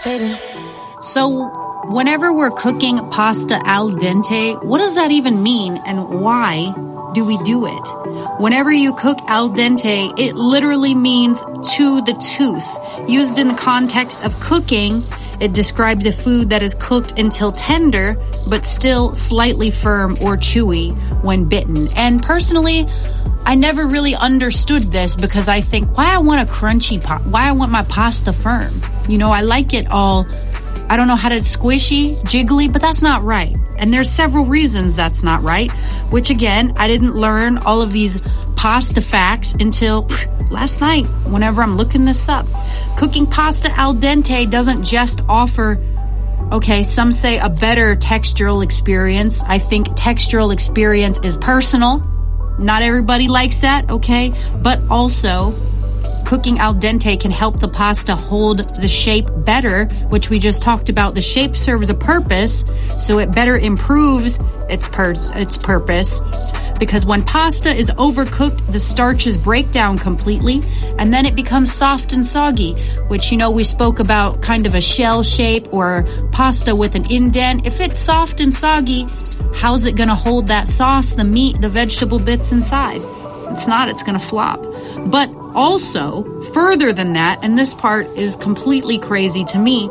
So, whenever we're cooking pasta al dente, what does that even mean and why do we do it? Whenever you cook al dente, it literally means to the tooth. Used in the context of cooking, it describes a food that is cooked until tender, but still slightly firm or chewy when bitten. And personally, I never really understood this because I think, why I want why I want my pasta firm? You know, I like it all, I don't know how to squishy, jiggly, but that's not right. And there's several reasons that's not right, which again, I didn't learn all of these pasta facts until last night whenever I'm looking this up. Cooking pasta al dente doesn't just offer, okay, some say a better textural experience. I think textural experience is personal. Not everybody likes that, okay? But also, cooking al dente can help the pasta hold the shape better, which we just talked about. The shape serves a purpose, so it better improves its purpose. Because when pasta is overcooked, the starches break down completely, and then it becomes soft and soggy, which, you know, we spoke about kind of a shell shape or pasta with an indent. If it's soft and soggy, how's it going to hold that sauce, the meat, the vegetable bits inside? It's not, it's going to flop. But also, further than that, and this part is completely crazy to me,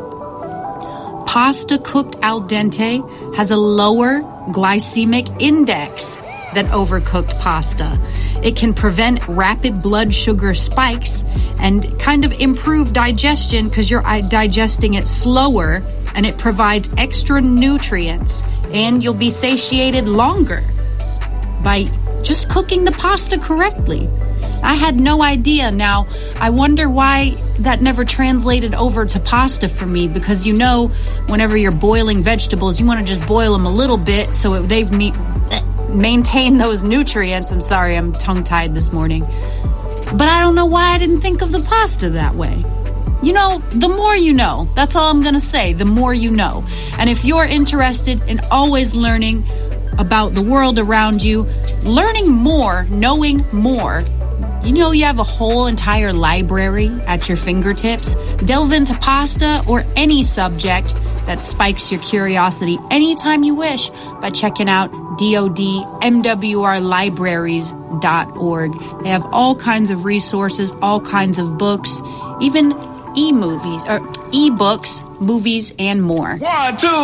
pasta cooked al dente has a lower glycemic index than overcooked pasta. It can prevent rapid blood sugar spikes and kind of improve digestion because you're digesting it slower, and it provides extra nutrients, and you'll be satiated longer by just cooking the pasta correctly. I had no idea. Now, I wonder why that never translated over to pasta for me, because, you know, whenever you're boiling vegetables, you want to just boil them a little bit so they maintain those nutrients. I'm sorry, I'm tongue-tied this morning. But I don't know why I didn't think of the pasta that way. You know, the more you know. That's all I'm going to say, the more you know. And if you're interested in always learning about the world around you, learning more, knowing more, you know, you have a whole entire library at your fingertips. Delve into pasta or any subject that spikes your curiosity anytime you wish by checking out DODMWRlibraries.org. They have all kinds of resources, all kinds of books, even e-movies or e-books, movies, and more. 1, 2